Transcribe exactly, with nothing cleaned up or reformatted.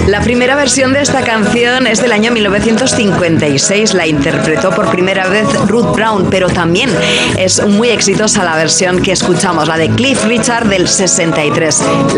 La primera versión de esta canción es del año mil novecientos cincuenta y seis. La interpretó por primera vez Ruth Brown, pero también es muy exitosa la versión que escuchamos, la de Cliff Richard del sesenta y tres.